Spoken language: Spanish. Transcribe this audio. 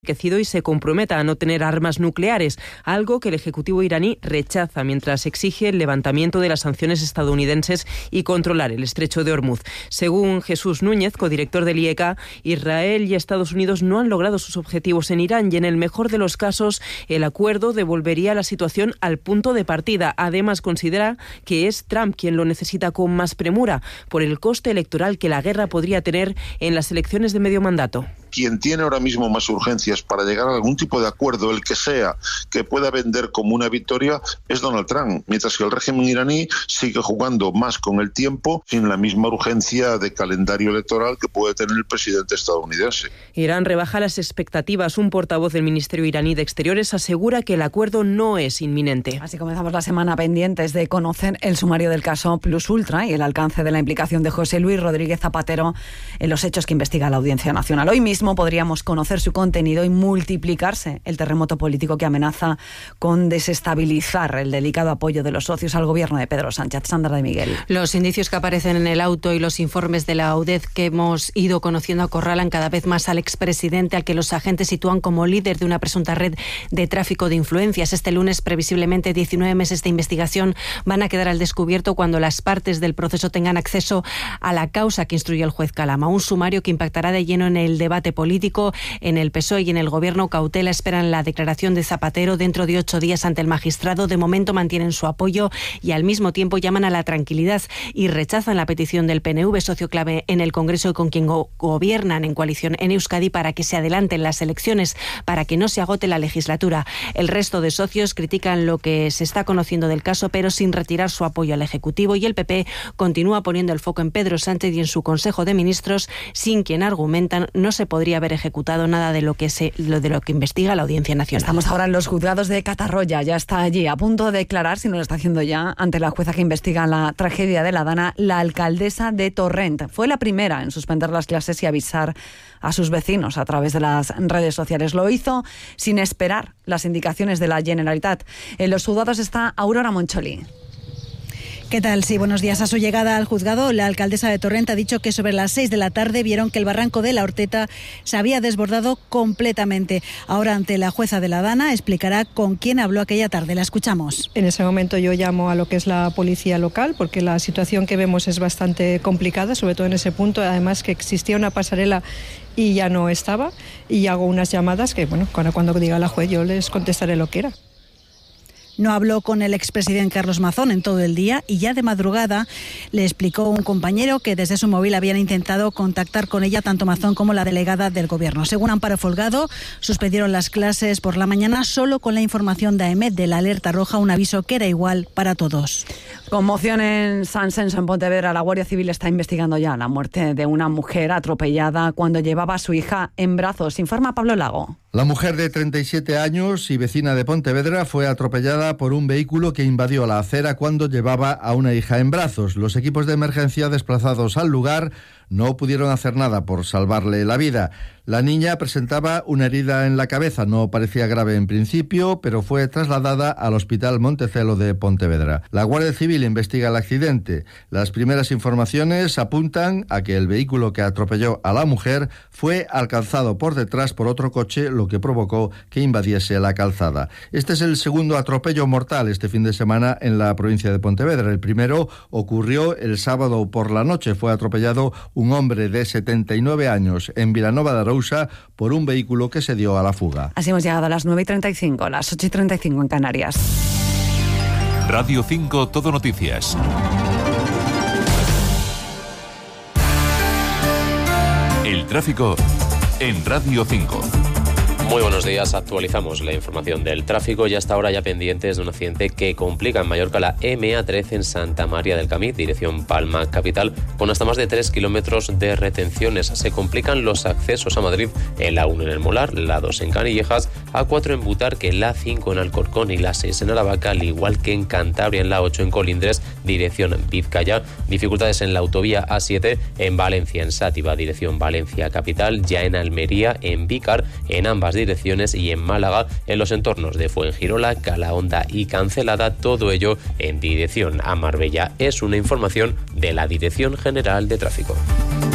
y se comprometa a no tener armas nucleares, algo que el Ejecutivo iraní rechaza mientras exige el levantamiento de las sanciones estadounidenses y controlar el estrecho de Hormuz. Según Jesús Núñez, codirector del IEK, Israel y Estados Unidos no han logrado sus objetivos en Irán y en el mejor de los casos el acuerdo devolvería la situación al punto de partida. Además, considera que es Trump quien lo necesita con más premura por el coste electoral que la guerra podría tener en las elecciones de medio mandato. Quien tiene ahora mismo más urgencias para llegar a algún tipo de acuerdo, el que sea, que pueda vender como una victoria, es Donald Trump, mientras que el régimen iraní sigue jugando más con el tiempo sin la misma urgencia de calendario electoral que puede tener el presidente estadounidense. Irán rebaja las expectativas. Un portavoz del Ministerio iraní de Exteriores asegura que el acuerdo no es inminente. Así comenzamos la semana pendientes de conocer el sumario del caso Plus Ultra y el alcance de la implicación de José Luis Rodríguez Zapatero en los hechos que investiga la Audiencia Nacional. Hoy mismo podríamos conocer su contenido y multiplicarse el terremoto político que amenaza con desestabilizar el delicado apoyo de los socios al gobierno de Pedro Sánchez. Sandra de Miguel. Los indicios que aparecen en el auto y los informes de la UDEZ que hemos ido conociendo acorralan cada vez más al expresidente, al que los agentes sitúan como líder de una presunta red de tráfico de influencias. Este lunes, previsiblemente, 19 meses de investigación van a quedar al descubierto cuando las partes del proceso tengan acceso a la causa que instruye el juez Calama. Un sumario que impactará de lleno en el debate político. En el PSOE y en el Gobierno, cautela esperan la declaración de Zapatero dentro de 8 días ante el magistrado. De momento mantienen su apoyo y al mismo tiempo llaman a la tranquilidad y rechazan la petición del PNV, socio clave en el Congreso y con quien gobiernan en coalición en Euskadi, para que se adelanten las elecciones, para que no se agote la legislatura. El resto de socios critican lo que se está conociendo del caso, pero sin retirar su apoyo al Ejecutivo, y el PP continúa poniendo el foco en Pedro Sánchez y en su Consejo de Ministros, sin quien, argumentan, no se podría haber ejecutado nada de lo que investiga la Audiencia Nacional. Estamos ahora en los juzgados de Catarroya, ya está allí, a punto de declarar, si no lo está haciendo ya, ante la jueza que investiga la tragedia de la Dana, la alcaldesa de Torrent. Fue la primera en suspender las clases y avisar a sus vecinos a través de las redes sociales. Lo hizo sin esperar las indicaciones de la Generalitat. En los juzgados está Aurora Moncholi. ¿Qué tal? Sí, buenos días. A su llegada al juzgado, la alcaldesa de Torrent ha dicho que sobre las 6 de la tarde vieron que el barranco de la Horteta se había desbordado completamente. Ahora, ante la jueza de la Dana, explicará con quién habló aquella tarde. La escuchamos. En ese momento yo llamo a lo que es la policía local, porque la situación que vemos es bastante complicada, sobre todo en ese punto. Además, que existía una pasarela y ya no estaba. Y hago unas llamadas que, bueno, cuando diga la juez yo les contestaré lo que era. No habló con el expresidente Carlos Mazón en todo el día y ya de madrugada le explicó un compañero que desde su móvil habían intentado contactar con ella tanto Mazón como la delegada del Gobierno. Según Amparo Folgado, suspendieron las clases por la mañana solo con la información de AEMET de la alerta roja, un aviso que era igual para todos. Conmoción en San Senso, en Pontevedra. La Guardia Civil está investigando ya la muerte de una mujer atropellada cuando llevaba a su hija en brazos. Informa Pablo Lago. La mujer de 37 años y vecina de Pontevedra fue atropellada por un vehículo que invadió la acera cuando llevaba a una hija en brazos. Los equipos de emergencia desplazados al lugar no pudieron hacer nada por salvarle la vida. La niña presentaba una herida en la cabeza, no parecía grave en principio, pero fue trasladada al Hospital Montecelo de Pontevedra. La Guardia Civil investiga el accidente. Las primeras informaciones apuntan a que el vehículo que atropelló a la mujer fue alcanzado por detrás por otro coche, lo que provocó que invadiese la calzada. Este es el segundo atropello mortal este fin de semana en la provincia de Pontevedra. El primero ocurrió el sábado por la noche. Fue atropellado un hombre de 79 años en Vilanova de Arousa por un vehículo que se dio a la fuga. Así hemos llegado a las 9:35, las 8:35 en Canarias. Radio 5 Todo Noticias. El tráfico en Radio 5. Muy buenos días, actualizamos la información del tráfico y hasta ahora ya pendientes de un accidente que complica en Mallorca la MA13 en Santa María del Camí, dirección Palma capital, con hasta más de 3 kilómetros de retenciones. Se complican los accesos a Madrid en la 1 en el Molar, la 2 en Canillejas, A4 en Butarque, la 5 en Alcorcón y la 6 en Aravaca, al igual que en Cantabria en la 8 en Colindres, dirección Vizcaya. Dificultades en la autovía A7 en Valencia, en Sátiva, dirección Valencia capital, ya en Almería, en Vícar, en ambas direcciones, y en Málaga, en los entornos de Fuengirola, Calahonda y Cancelada, todo ello en dirección a Marbella. Es una información de la Dirección General de Tráfico.